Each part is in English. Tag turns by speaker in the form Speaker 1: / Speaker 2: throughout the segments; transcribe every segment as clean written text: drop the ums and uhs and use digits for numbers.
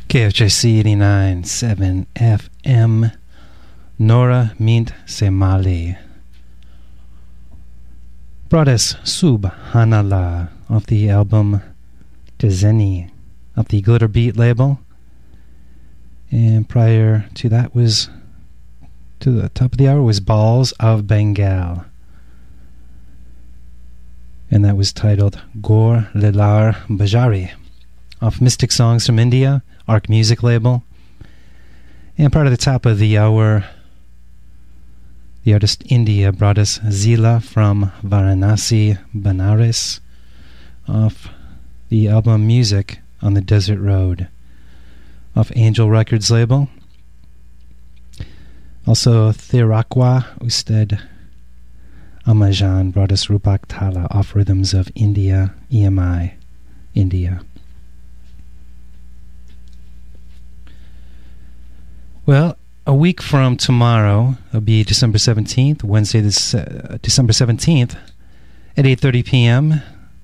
Speaker 1: KFJC 89.7 FM. Nora Mint Semali brought us Subhanallah off the album Tezeni of the Glitter Beat label. And prior to that was, to the top of the hour, was Balls of Bengal. And that was titled Gaur Lilar Bajari off Mystic Songs from India, Arc Music label. And part of the top of the hour, the artist India brought us Zila from Varanasi, Banaras, off the album Music on the Desert Road, off Angel Records label. Also, Thirakwa Usted Amajan brought us Rupak Tala off Rhythms of India, EMI, India. Well, a week from tomorrow, it'll be December 17th, Wednesday, December 17th, at 8:30 p.m.,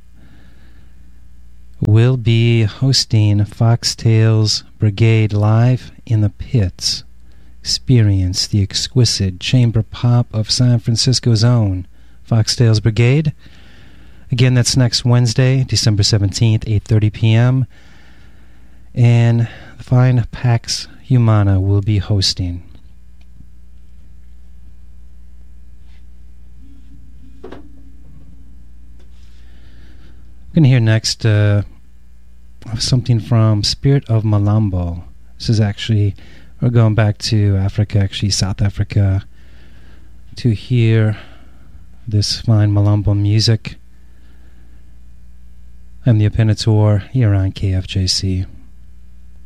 Speaker 1: we'll be hosting Foxtails Brigade live in the pits. Experience the exquisite chamber pop of San Francisco's own Foxtails Brigade. Again, that's next Wednesday, December 17th, 8:30 p.m., and the fine Pax Humana will be hosting. We're going to hear next something from Spirit of Malambo. This is actually, we're going back to Africa, actually South Africa, to hear this fine Malambo music. I'm the Opinator here on KFJC.